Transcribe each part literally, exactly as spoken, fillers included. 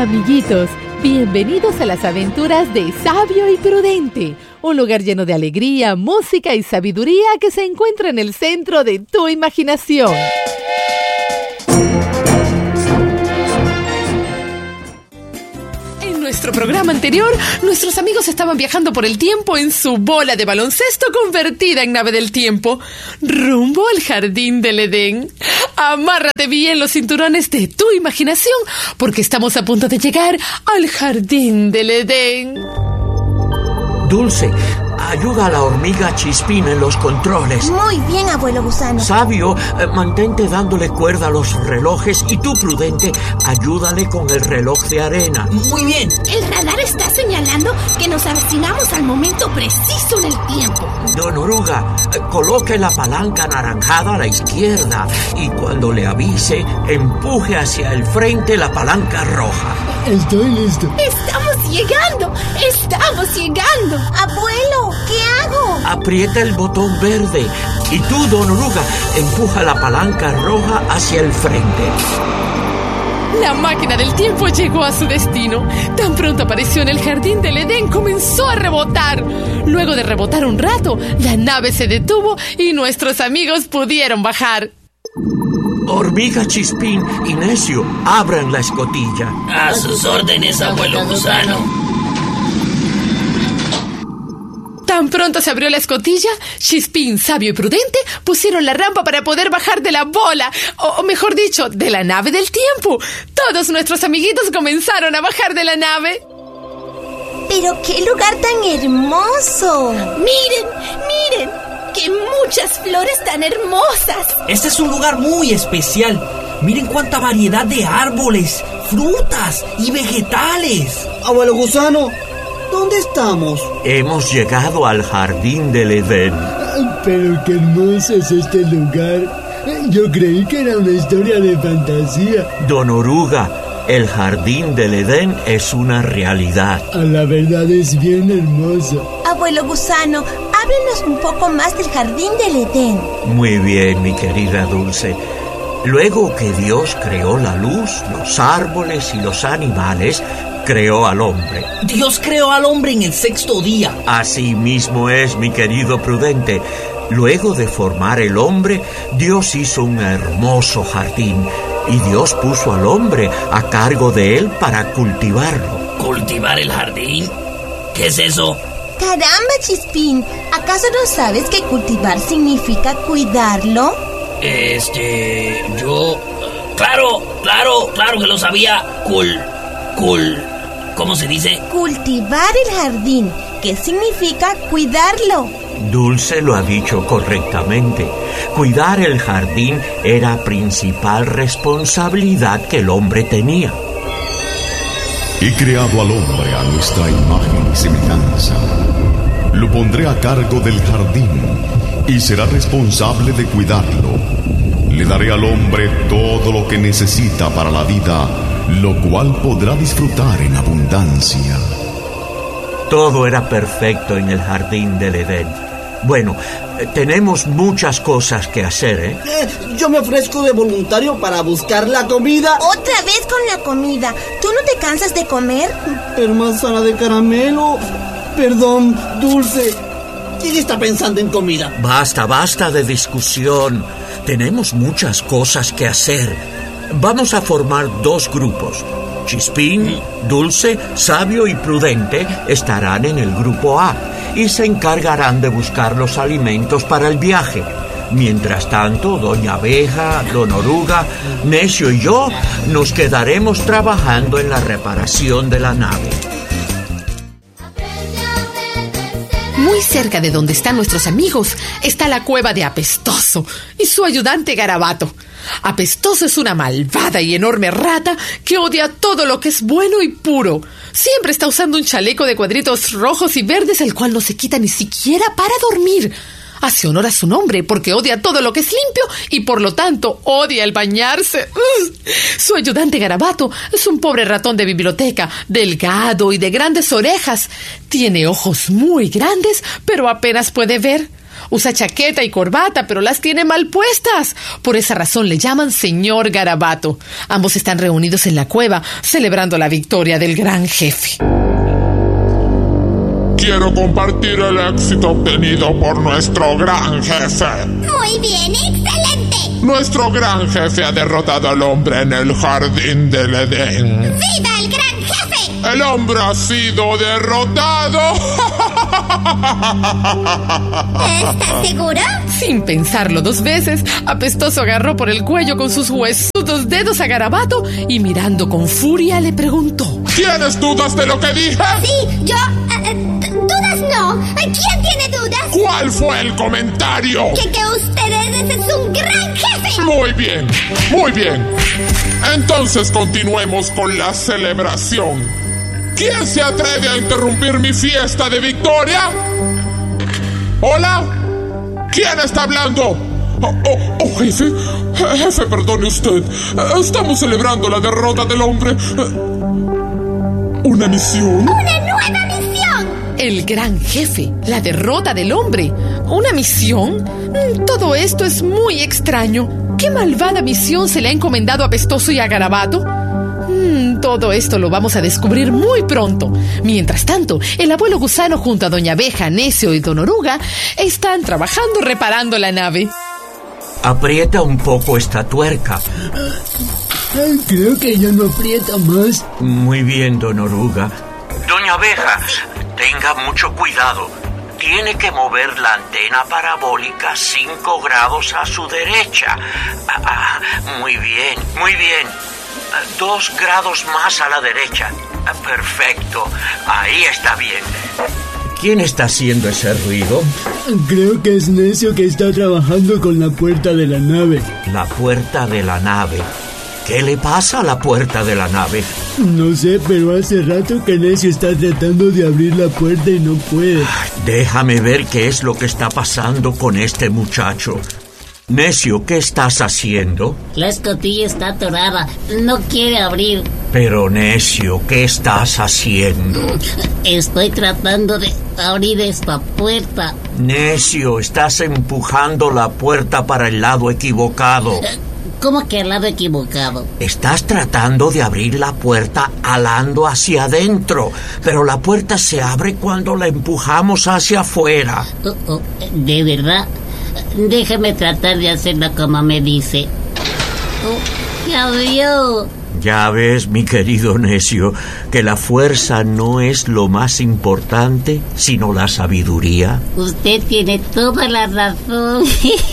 Amiguitos, bienvenidos a las aventuras de Sabio y Prudente, un lugar lleno de alegría, música y sabiduría que se encuentra en el centro de tu imaginación. En nuestro programa anterior, nuestros amigos estaban viajando por el tiempo en su bola de baloncesto convertida en nave del tiempo, rumbo al jardín del Edén. Amárrate bien los cinturones de tu imaginación, porque estamos a punto de llegar al jardín del Edén. Dulce, ayuda a la hormiga Chispín en los controles. Muy bien, abuelo gusano. Sabio, eh, mantente dándole cuerda a los relojes y tú, Prudente, ayúdale con el reloj de arena. Muy bien. El radar está señalando que nos avecinamos al momento preciso en el tiempo. Don Oruga, eh, coloque la palanca anaranjada a la izquierda y cuando le avise, empuje hacia el frente la palanca roja. Estoy listo. ¡Estamos llegando! ¡Estamos llegando! Abuelo, ¿qué hago? Aprieta el botón verde y tú, Don Oruga, empuja la palanca roja hacia el frente. La máquina del tiempo llegó a su destino. Tan pronto apareció en el jardín del Edén, comenzó a rebotar. Luego de rebotar un rato, la nave se detuvo y nuestros amigos pudieron bajar. Hormiga Chispín y Necio, abran la escotilla. A sus órdenes, abuelo gusano. Tan pronto se abrió la escotilla, Chispín, Sabio y Prudente pusieron la rampa para poder bajar de la bola, o mejor dicho, de la nave del tiempo. Todos nuestros amiguitos comenzaron a bajar de la nave. ¡Pero qué lugar tan hermoso! ¡Miren, miren! ¡Qué muchas flores tan hermosas! Este es un lugar muy especial. Miren cuánta variedad de árboles, frutas y vegetales. Abuelo gusano, ¿dónde estamos? Hemos llegado al jardín del Edén. Ay, pero qué hermoso es este lugar. Yo creí que era una historia de fantasía. Don Oruga, el jardín del Edén es una realidad. A la verdad es bien hermoso. Abuelo gusano, háblenos un poco más del jardín del Edén. Muy bien, mi querida Dulce. Luego que Dios creó la luz, los árboles y los animales, creó al hombre. Dios creó al hombre en el sexto día. Así mismo es, mi querido Prudente. Luego de formar el hombre, Dios hizo un hermoso jardín y Dios puso al hombre a cargo de él para cultivarlo. ¿Cultivar el jardín? ¿Qué es eso? Caramba, Chispín, ¿acaso no sabes que cultivar significa cuidarlo? Este... yo... Claro, claro, claro que lo sabía. Cul... Cul... ¿Cómo se dice? Cultivar el jardín, que significa cuidarlo. Dulce lo ha dicho correctamente. Cuidar el jardín era principal responsabilidad que el hombre tenía. He creado al hombre a nuestra imagen y semejanza. Lo pondré a cargo del jardín y será responsable de cuidarlo. Le daré al hombre todo lo que necesita para la vida, lo cual podrá disfrutar en abundancia. Todo era perfecto en el jardín del Edén. Bueno, tenemos muchas cosas que hacer, ¿eh? eh yo me ofrezco de voluntario para buscar la comida. Otra vez con la comida. ¿Tú no te cansas de comer? Pero manzana de caramelo. Perdón, Dulce. ¿Quién está pensando en comida? Basta, basta de discusión. Tenemos muchas cosas que hacer. Vamos a formar dos grupos. Chispín, Dulce, Sabio y Prudente estarán en el grupo A y se encargarán de buscar los alimentos para el viaje. Mientras tanto, Doña Abeja, Don Oruga, Necio y yo nos quedaremos trabajando en la reparación de la nave. Muy cerca de donde están nuestros amigos está la cueva de Apestoso y su ayudante Garabato. Apestoso es una malvada y enorme rata que odia todo lo que es bueno y puro. Siempre está usando un chaleco de cuadritos rojos y verdes, el cual no se quita ni siquiera para dormir. Hace honor a su nombre porque odia todo lo que es limpio y por lo tanto odia el bañarse. ¡Ugh! Su ayudante Garabato es un pobre ratón de biblioteca, delgado y de grandes orejas. Tiene ojos muy grandes, pero apenas puede ver. Usa chaqueta y corbata, pero las tiene mal puestas. Por esa razón le llaman señor Garabato. Ambos están reunidos en la cueva, celebrando la victoria del gran jefe. Quiero compartir el éxito obtenido por nuestro gran jefe. Muy bien, excelente. Nuestro gran jefe ha derrotado al hombre en el jardín del Edén. ¡Viva el gran jefe! El hombre ha sido derrotado. ¿Estás seguro? Sin pensarlo dos veces, Apestoso agarró por el cuello con sus huesudos dedos a Garabato y mirando con furia le preguntó: ¿Tienes dudas de lo que dije? Sí, yo... Uh, dudas no. ¿Quién tiene dudas? ¿Cuál fue el comentario? Que, que ustedes es un gran jefe. Muy bien, muy bien. Entonces continuemos con la celebración. ¿Quién se atreve a interrumpir mi fiesta de victoria? ¿Hola? ¿Quién está hablando? Oh, oh, oh, jefe. Jefe, perdone usted. Estamos celebrando la derrota del hombre. ¿Una misión? ¡Una nueva misión! El gran jefe, la derrota del hombre. ¿Una misión? Todo esto es muy extraño. ¿Qué malvada misión se le ha encomendado a Apestoso y a Garabato? Hmm, todo esto lo vamos a descubrir muy pronto. Mientras tanto, el abuelo Gusano junto a Doña Abeja, Necio y Don Oruga están trabajando reparando la nave. Aprieta un poco esta tuerca. Creo que ya no aprieta más. Muy bien, Don Oruga. Doña Abeja, tenga mucho cuidado. Tiene que mover la antena parabólica cinco grados a su derecha. Ah, ah, muy bien, muy bien. Dos grados más a la derecha. Ah, perfecto. Ahí está bien. ¿Quién está haciendo ese ruido? Creo que es Necio, que está trabajando con la puerta de la nave. La puerta de la nave. ¿Qué le pasa a la puerta de la nave? No sé, pero hace rato que Necio está tratando de abrir la puerta y no puede. Déjame ver qué es lo que está pasando con este muchacho. Necio, ¿qué estás haciendo? La escotilla está atorada. No quiere abrir. Pero, Necio, ¿qué estás haciendo? Estoy tratando de abrir esta puerta. Necio, estás empujando la puerta para el lado equivocado. ¿Cómo que al lado equivocado? Estás tratando de abrir la puerta alando hacia adentro, pero la puerta se abre cuando la empujamos hacia afuera. Oh, oh, ¿de verdad? Déjame tratar de hacerlo como me dice. Oh, ya vio. Ya ves, mi querido Necio, que la fuerza no es lo más importante, sino la sabiduría. Usted tiene toda la razón.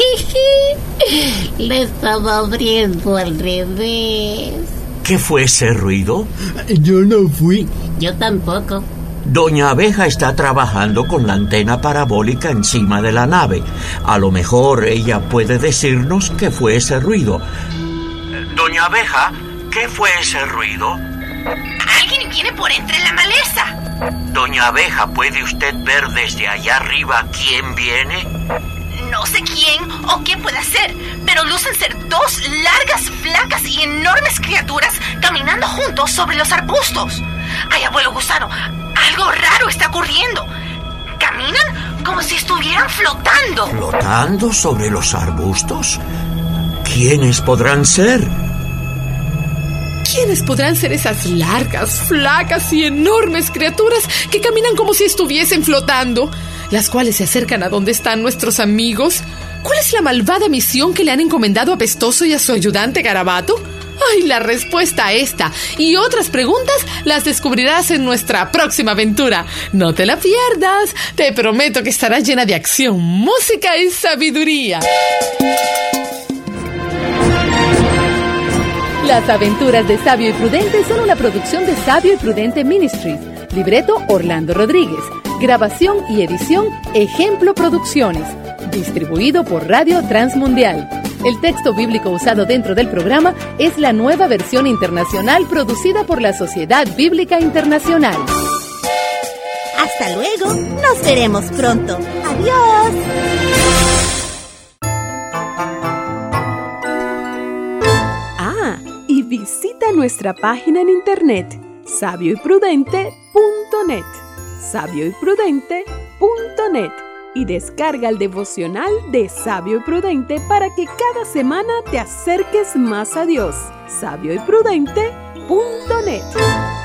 Le estaba abriendo al revés. ¿Qué fue ese ruido? Yo no fui. Yo tampoco. Doña Abeja está trabajando con la antena parabólica encima de la nave. A lo mejor ella puede decirnos qué fue ese ruido. Doña Abeja, ¿qué fue ese ruido? Alguien viene por entre la maleza. Doña Abeja, ¿puede usted ver desde allá arriba quién viene? No sé quién o qué puede ser, pero lucen ser dos largas, flacas y enormes criaturas caminando juntos sobre los arbustos. ¡Ay, abuelo Gusano! Algo raro está ocurriendo. Caminan como si estuvieran flotando. ¿Flotando sobre los arbustos? ¿Quiénes podrán ser? ¿Quiénes podrán ser esas largas, flacas y enormes criaturas que caminan como si estuviesen flotando, las cuales se acercan a donde están nuestros amigos? ¿Cuál es la malvada misión que le han encomendado a Apestoso y a su ayudante Garabato? ¡Ay, la respuesta a esta y otras preguntas las descubrirás en nuestra próxima aventura! ¡No te la pierdas! Te prometo que estará llena de acción, música y sabiduría. Las aventuras de Sabio y Prudente son una producción de Sabio y Prudente Ministries. Libreto Orlando Rodríguez. Grabación y edición Ejemplo Producciones. Distribuido por Radio Transmundial. El texto bíblico usado dentro del programa es la nueva versión internacional producida por la Sociedad Bíblica Internacional. Hasta luego, nos veremos pronto. Adiós. Ah, y visita nuestra página en internet sabio y prudente punto net. sabio y prudente punto net. y descarga el devocional de Sabio y Prudente para que cada semana te acerques más a Dios. sabio y prudente punto net